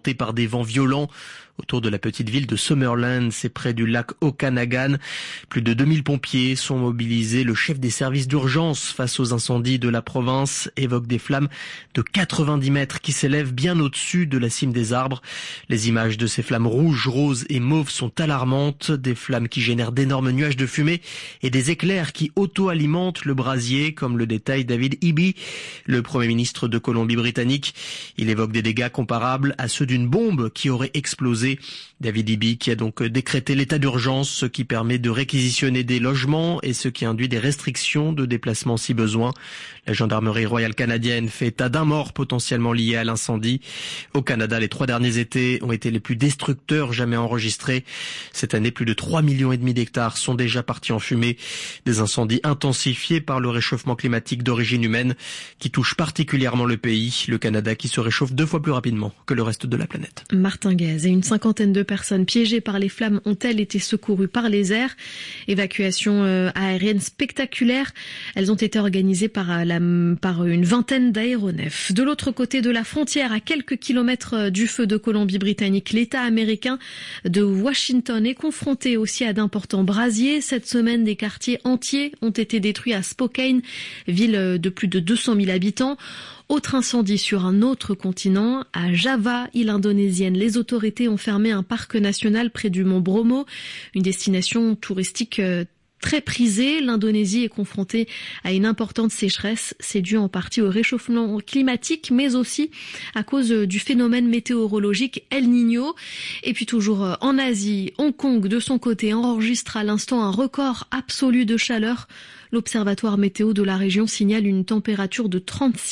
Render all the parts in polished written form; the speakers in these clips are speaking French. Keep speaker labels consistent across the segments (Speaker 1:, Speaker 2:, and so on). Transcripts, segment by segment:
Speaker 1: alimenté par des vents violents. Autour de la petite ville de Summerland, c'est près du lac Okanagan. Plus de 2000 pompiers sont mobilisés. Le chef des services d'urgence face aux incendies de la province évoque des flammes de 90 mètres qui s'élèvent bien au-dessus de la cime des arbres. Les images de ces flammes rouges, roses et mauves sont alarmantes. Des flammes qui génèrent d'énormes nuages de fumée et des éclairs qui auto-alimentent le brasier, comme le détaille David Eby, le Premier ministre de Colombie-Britannique. Il évoque des dégâts comparables à ceux d'une bombe qui aurait explosé. David Eby qui a donc décrété l'état d'urgence, ce qui permet de réquisitionner des logements et ce qui induit des restrictions de déplacement si besoin. La gendarmerie royale canadienne fait état d'un mort potentiellement lié à l'incendie. Au Canada, les 3 derniers étés ont été les plus destructeurs jamais enregistrés. Cette année, plus de 3,5 millions d'hectares sont déjà partis en fumée. Des incendies intensifiés par le réchauffement climatique d'origine humaine qui touche particulièrement le pays. Le Canada qui se réchauffe 2 fois plus rapidement que le reste de la planète.
Speaker 2: Martin Guez et une cinquantaine de personnes piégées par les flammes ont-elles été secourues par les airs. Évacuation aérienne spectaculaire. Elles ont été organisées par une vingtaine d'aéronefs. De l'autre côté de la frontière, à quelques kilomètres du feu de Colombie-Britannique, l'État américain de Washington est confronté aussi à d'importants brasiers. Cette semaine, des quartiers entiers ont été détruits à Spokane, ville de plus de 200 000 habitants. Autre incendie sur un autre continent, à Java, île indonésienne. Les autorités ont fermé un parc national près du mont Bromo, une destination touristique très prisée. L'Indonésie est confrontée à une importante sécheresse. C'est dû en partie au réchauffement climatique, mais aussi à cause du phénomène météorologique El Niño. Et puis toujours en Asie, Hong Kong, de son côté, enregistre à l'instant un record absolu de chaleur. L'Observatoire météo de la région signale une température de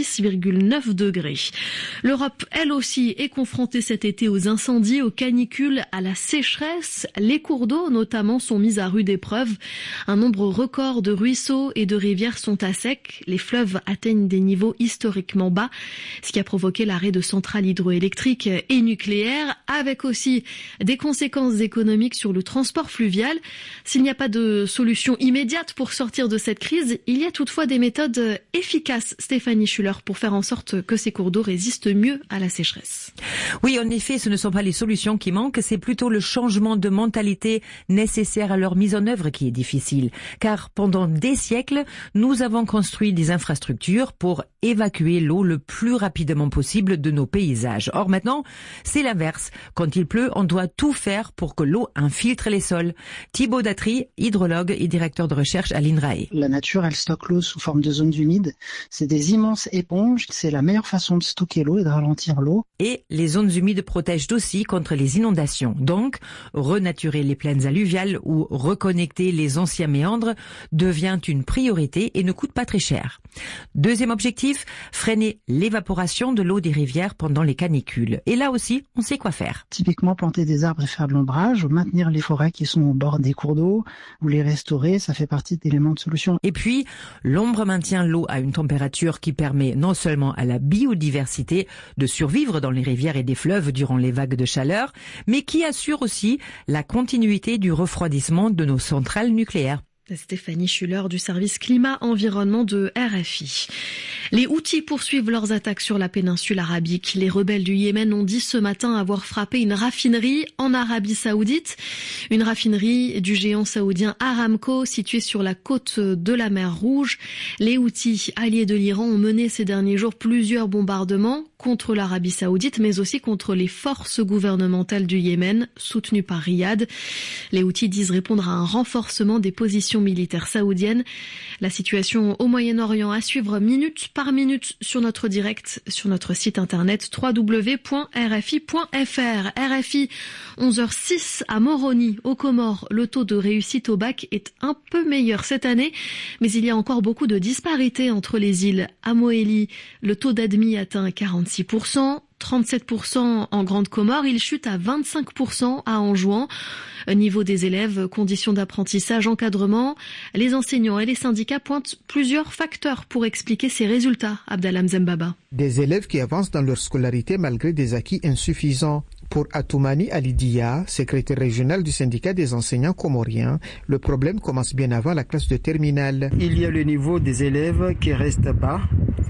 Speaker 2: 36,9 degrés. L'Europe, elle aussi, est confrontée cet été aux incendies, aux canicules, à la sécheresse. Les cours d'eau, notamment, sont mis à rude épreuve. Un nombre record de ruisseaux et de rivières sont à sec. Les fleuves atteignent des niveaux historiquement bas, ce qui a provoqué l'arrêt de centrales hydroélectriques et nucléaires, avec aussi des conséquences économiques sur le transport fluvial. S'il n'y a pas de solution immédiate pour sortir de cette crise, il y a toutefois des méthodes efficaces, Stéphanie Schuller, pour faire en sorte que ces cours d'eau résistent mieux à la sécheresse.
Speaker 3: Oui, en effet, ce ne sont pas les solutions qui manquent, c'est plutôt le changement de mentalité nécessaire à leur mise en œuvre qui est difficile. Car pendant des siècles, nous avons construit des infrastructures pour évacuer l'eau le plus rapidement possible de nos paysages. Or maintenant, c'est l'inverse. Quand il pleut, on doit tout faire pour que l'eau infiltre les sols. Thibaut Datry, hydrologue et directeur de recherche à l'INRAE.
Speaker 4: La nature, elle stocke l'eau sous forme de zones humides. C'est des immenses éponges. C'est la meilleure façon de stocker l'eau et de ralentir l'eau.
Speaker 3: Et les zones humides protègent aussi contre les inondations. Donc, renaturer les plaines alluviales ou reconnecter les anciens méandres devient une priorité et ne coûte pas très cher. Deuxième objectif, freiner l'évaporation de l'eau des rivières pendant les canicules. Et là aussi, on sait quoi faire.
Speaker 4: Typiquement, planter des arbres et faire de l'ombrage, ou maintenir les forêts qui sont au bord des cours d'eau, ou les restaurer, ça fait partie d'éléments de solution.
Speaker 3: Et puis, l'ombre maintient l'eau à une température qui permet non seulement à la biodiversité de survivre dans les rivières et des fleuves durant les vagues de chaleur, mais qui assure aussi la continuité du refroidissement de nos centrales nucléaires.
Speaker 2: Stéphanie Schuller du service climat-environnement de RFI. Les Houthis poursuivent leurs attaques sur la péninsule arabique. Les rebelles du Yémen ont dit ce matin avoir frappé une raffinerie en Arabie Saoudite. Une raffinerie du géant saoudien Aramco située sur la côte de la mer Rouge. Les Houthis, alliés de l'Iran, ont mené ces derniers jours plusieurs bombardements contre l'Arabie Saoudite, mais aussi contre les forces gouvernementales du Yémen, soutenues par Riyad. Les Houthis disent répondre à un renforcement des positions militaires saoudiennes. La situation au Moyen-Orient à suivre minute par minute sur notre direct, sur notre site internet www.rfi.fr. RFI, 11h06 à Moroni, aux Comores. Le taux de réussite au bac est un peu meilleur cette année, mais il y a encore beaucoup de disparités entre les îles. À Moélie, le taux d'admis atteint 46%. 37% en Grande Comore, il chute à 25% à Anjouan. Niveau des élèves, conditions d'apprentissage, encadrement, les enseignants et les syndicats pointent plusieurs facteurs pour expliquer ces résultats. Abdallah Mzembaba.
Speaker 5: Des élèves qui avancent dans leur scolarité malgré des acquis insuffisants. Pour Atoumani Alidia, secrétaire régional du syndicat des enseignants comoriens, le problème commence bien avant la classe de terminale.
Speaker 6: Il y a le niveau des élèves qui reste bas.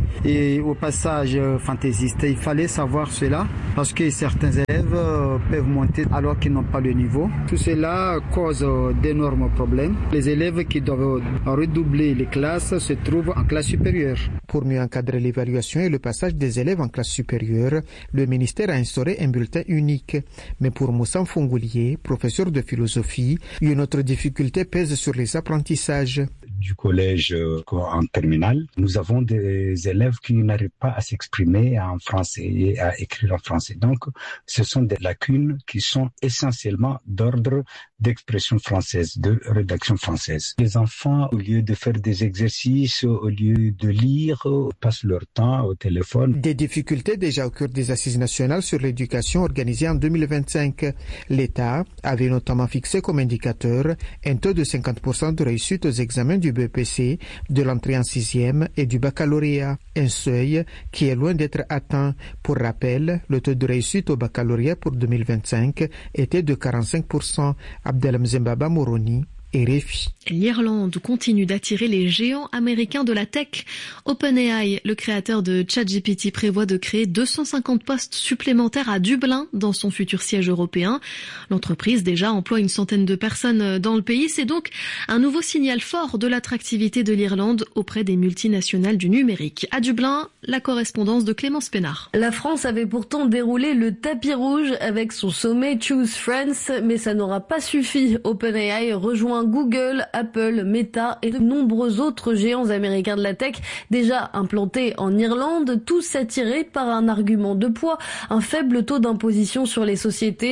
Speaker 6: Et au passage fantaisiste, il fallait savoir cela parce que certains élèves peuvent monter alors qu'ils n'ont pas le niveau. Tout cela cause d'énormes problèmes. Les élèves qui doivent redoubler les classes se trouvent en classe supérieure.
Speaker 5: Pour mieux encadrer l'évaluation et le passage des élèves en classe supérieure, le ministère a instauré un bulletin unique. Mais pour Moussa Fongoulier, professeur de philosophie, une autre difficulté pèse sur les apprentissages.
Speaker 7: Du collège en terminale, nous avons des élèves qui n'arrivent pas à s'exprimer en français et à écrire en français. Donc, ce sont des lacunes qui sont essentiellement d'ordre d'expression française, de rédaction française. Les enfants, au lieu de faire des exercices, au lieu de lire, passent leur temps au téléphone.
Speaker 5: Des difficultés déjà au cœur des assises nationales sur l'éducation organisées en 2025. L'État avait notamment fixé comme indicateur un taux de 50% de réussite aux examens du BEPC, de l'entrée en 6e et du baccalauréat. Un seuil qui est loin d'être atteint. Pour rappel, le taux de réussite au baccalauréat pour 2025 était de 45%. Abdelham Zembaba Moroni, RFI.
Speaker 2: L'Irlande continue d'attirer les géants américains de la tech. OpenAI, le créateur de ChatGPT, prévoit de créer 250 postes supplémentaires à Dublin dans son futur siège européen. L'entreprise déjà emploie une centaine de personnes dans le pays. C'est donc un nouveau signal fort de l'attractivité de l'Irlande auprès des multinationales du numérique. À Dublin, la correspondance de Clémence Pénard.
Speaker 8: La France avait pourtant déroulé le tapis rouge avec son sommet Choose France, mais ça n'aura pas suffi. OpenAI rejoint Google, Apple, Meta et de nombreux autres géants américains de la tech déjà implantés en Irlande, tous attirés par un argument de poids, un faible taux d'imposition sur les sociétés,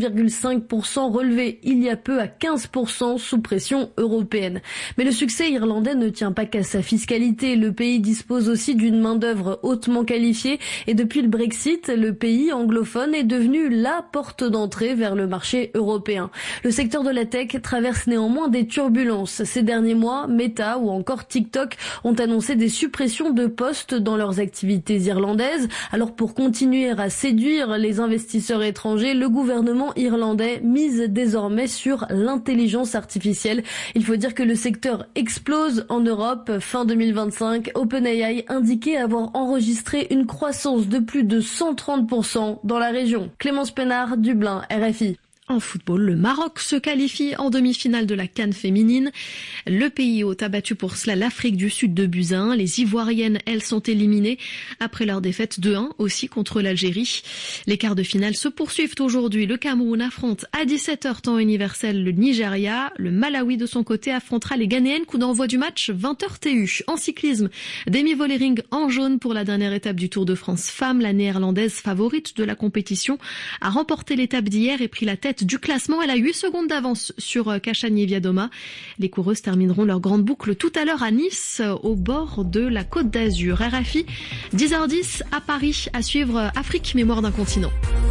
Speaker 8: 12,5% relevé il y a peu à 15% sous pression européenne. Mais le succès irlandais ne tient pas qu'à sa fiscalité. Le pays dispose aussi d'une main-d'œuvre hautement qualifiée et depuis le Brexit, le pays anglophone est devenu la porte d'entrée vers le marché européen. Le secteur de la tech traverse néanmoins des turbulences. Ces derniers mois, Meta ou encore TikTok ont annoncé des suppressions de postes dans leurs activités irlandaises. Alors pour continuer à séduire les investisseurs étrangers, le gouvernement irlandais mise désormais sur l'intelligence artificielle. Il faut dire que le secteur explose en Europe. Fin 2025, OpenAI indiquait avoir enregistré une croissance de plus de 130% dans la région. Clémence Pénard, Dublin, RFI.
Speaker 2: En football, le Maroc se qualifie en demi-finale de la CAN féminine. Le pays hôte a battu pour cela l'Afrique du Sud de buts à 1. Les Ivoiriennes, elles, sont éliminées après leur défaite 2-1 aussi contre l'Algérie. Les quarts de finale se poursuivent aujourd'hui. Le Cameroun affronte à 17h temps universel le Nigeria. Le Malawi de son côté affrontera les Ghanéennes. Coup d'envoi du match 20h TU. En cyclisme, Demi Vollering en jaune pour la dernière étape du Tour de France Femmes. La néerlandaise favorite de la compétition a remporté l'étape d'hier et pris la tête du classement. Elle a 8 secondes d'avance sur Kachani Viadoma. Les coureuses termineront leur grande boucle tout à l'heure à Nice, au bord de la Côte d'Azur. RFI, 10h10 à Paris, à suivre Afrique, mémoire d'un continent.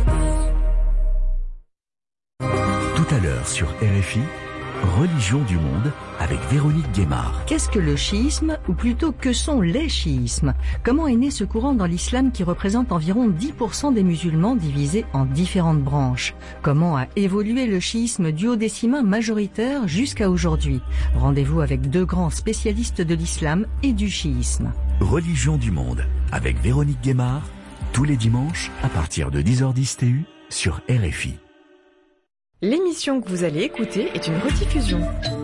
Speaker 9: Tout à l'heure sur RFI, Religion du monde avec Véronique Guémard.
Speaker 10: Qu'est-ce que le chiisme, ou plutôt que sont les chiismes? Comment est né ce courant dans l'islam qui représente environ 10% des musulmans divisés en différentes branches? Comment a évolué le chiisme duodécimain majoritaire jusqu'à aujourd'hui? Rendez-vous avec deux grands spécialistes de l'islam et du chiisme.
Speaker 9: Religion du monde avec Véronique Guémard, tous les dimanches à partir de 10h10 TU sur RFI.
Speaker 11: L'émission que vous allez écouter est une rediffusion.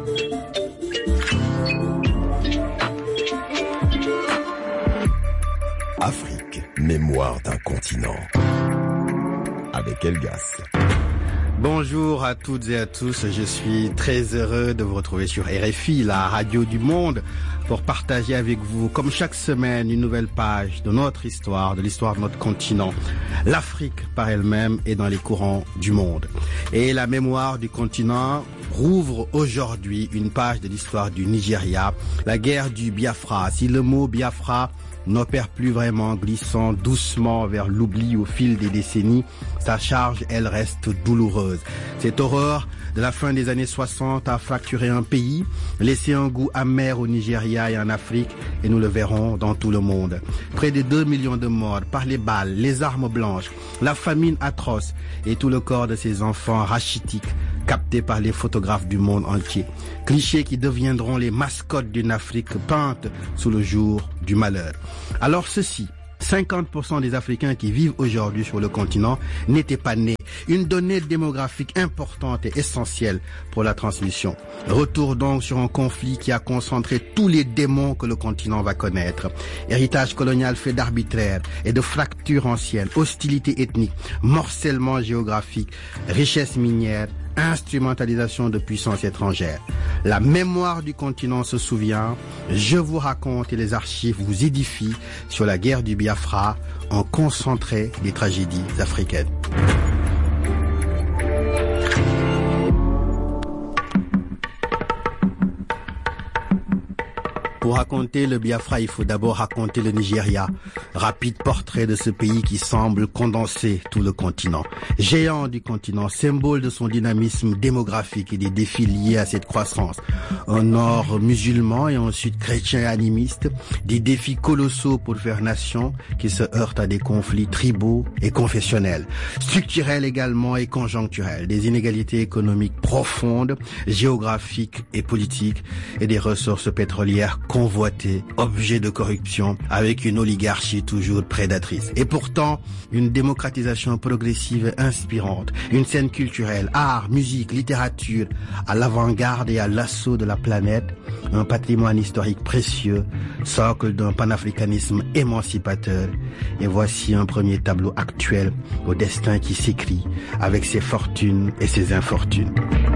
Speaker 12: Afrique, mémoire d'un continent. Avec Elgas.
Speaker 13: Bonjour à toutes et à tous, je suis très heureux de vous retrouver sur RFI, la radio du monde, pour partager avec vous, comme chaque semaine, une nouvelle page de notre histoire, de l'histoire de notre continent. L'Afrique par elle-même est dans les courants du monde. Et la mémoire du continent rouvre aujourd'hui une page de l'histoire du Nigeria, la guerre du Biafra. Si le mot Biafra n'opère plus vraiment, glissant doucement vers l'oubli au fil des décennies. Sa charge, elle, reste douloureuse. Cette horreur de la fin des années 60 a fracturé un pays, laissé un goût amer au Nigeria et en Afrique, et nous le verrons dans tout le monde. Près de 2 millions de morts par les balles, les armes blanches, la famine atroce et tout le corps de ces enfants rachitiques captés par les photographes du monde entier. Clichés qui deviendront les mascottes d'une Afrique peinte sous le jour du malheur. Alors ceci, 50% des Africains qui vivent aujourd'hui sur le continent n'étaient pas nés. Une donnée démographique importante et essentielle pour la transmission. Retour donc sur un conflit qui a concentré tous les démons que le continent va connaître. Héritage colonial fait d'arbitraire et de fractures anciennes, hostilité ethnique, morcellement géographique, richesse minière, instrumentalisation de puissances étrangères. La mémoire du continent se souvient, je vous raconte et les archives vous édifient sur la guerre du Biafra, en concentré des tragédies africaines. Pour raconter le Biafra, il faut d'abord raconter le Nigeria. Rapide portrait de ce pays qui semble condenser tout le continent. Géant du continent, symbole de son dynamisme démographique et des défis liés à cette croissance. Un nord musulman et un sud chrétien et animiste. Des défis colossaux pour faire nation qui se heurtent à des conflits tribaux et confessionnels. Structurels également et conjoncturels. Des inégalités économiques profondes, géographiques et politiques et des ressources pétrolières convoité, objet de corruption, avec une oligarchie toujours prédatrice. Et pourtant, une démocratisation progressive et inspirante, une scène culturelle, art, musique, littérature, à l'avant-garde et à l'assaut de la planète, un patrimoine historique précieux, socle d'un panafricanisme émancipateur. Et voici un premier tableau actuel au destin qui s'écrit, avec ses fortunes et ses infortunes.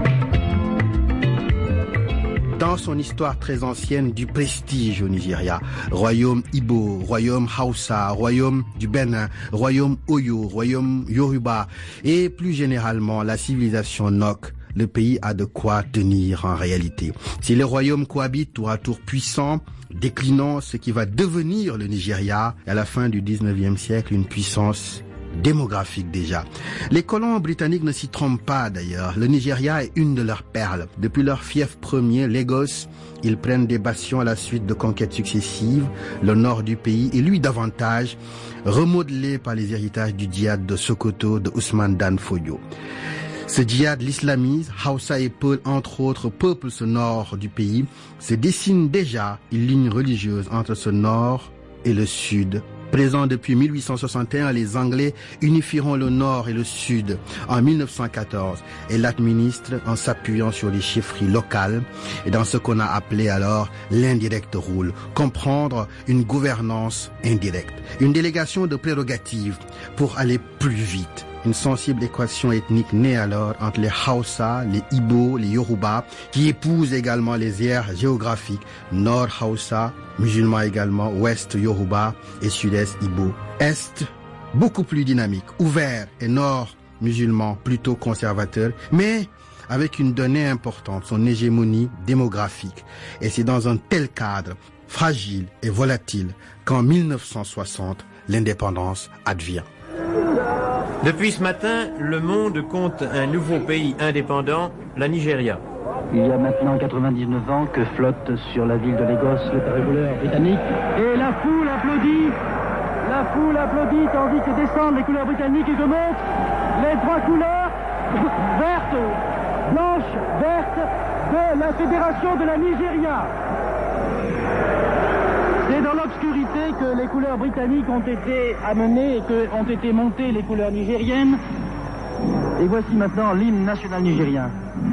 Speaker 13: Dans son histoire très ancienne du prestige au Nigeria, royaume Igbo, royaume Hausa, royaume du Bénin, royaume Oyo, royaume Yoruba et plus généralement la civilisation Nok, le pays a de quoi tenir en réalité. Si les royaumes cohabitent tour à tour puissants, déclinant ce qui va devenir le Nigeria à la fin du 19e siècle, une puissance démographique déjà. Les colons britanniques ne s'y trompent pas d'ailleurs. Le Nigeria est une de leurs perles. Depuis leur fief premier, Lagos, ils prennent des bastions à la suite de conquêtes successives. Le nord du pays, et lui davantage, remodelé par les héritages du djihad de Sokoto de Ousmane Dan Fodio. Ce djihad l'islamise, Hausa et Peul, entre autres, peuplent ce nord du pays. Se dessine déjà une ligne religieuse entre ce nord et le sud. Présent depuis 1861, les Anglais unifieront le nord et le sud en 1914 et l'administrent en s'appuyant sur les chefferies locales et dans ce qu'on a appelé alors l'indirect rule, comprendre une gouvernance indirecte, une délégation de prérogatives pour aller plus vite. Une sensible équation ethnique naît alors entre les Hausa, les Igbo, les Yoruba, qui épousent également les aires géographiques Nord Hausa, musulmans également, Ouest Yoruba et Sud-Est Igbo. Est, beaucoup plus dynamique, ouvert et Nord musulman, plutôt conservateur, mais avec une donnée importante, son hégémonie démographique. Et c'est dans un tel cadre, fragile et volatile, qu'en 1960, l'indépendance advient.
Speaker 14: Depuis ce matin, le monde compte un nouveau pays indépendant, la Nigeria.
Speaker 15: Il y a maintenant 99 ans que flotte sur la ville de Lagos le tricolore britannique. Et la foule applaudit. La foule applaudit tandis que descendent les couleurs britanniques et que montent les trois couleurs vertes, blanches, vertes de la Fédération de la Nigeria. C'est dans l'obscurité que les couleurs britanniques ont été amenées et que ont été montées les couleurs nigériennes. Et voici maintenant l'hymne national nigérien.